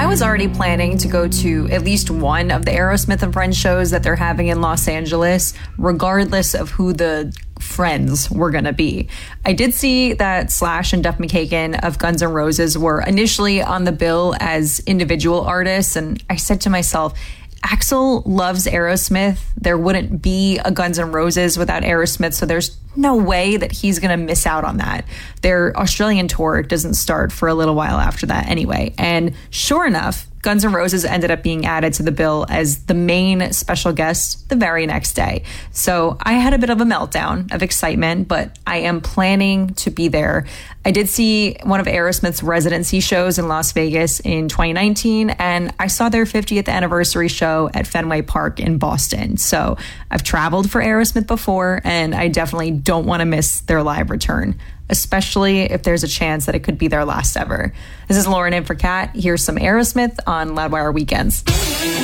I was already planning to go to at least one of the Aerosmith and Friends shows that they're having in Los Angeles, regardless of who the friends were going to be. I did see that Slash and Duff McKagan of Guns N' Roses were initially on the bill as individual artists, and I said to myself, Axl loves Aerosmith. There wouldn't be a Guns N' Roses without Aerosmith, so there's no way that he's going to miss out on that. Their Australian tour doesn't start for a little while after that anyway. And sure enough, Guns N' Roses ended up being added to the bill as the main special guest the very next day. So I had a bit of a meltdown of excitement, but I am planning to be there. I did see one of Aerosmith's residency shows in Las Vegas in 2019, and I saw their 50th anniversary show at Fenway Park in Boston. So I've traveled for Aerosmith before, and I definitely don't want to miss their live return, especially if there's a chance that it could be their last ever. This is Lauren in for Kat. Here's some Aerosmith on Loudwire Weekends.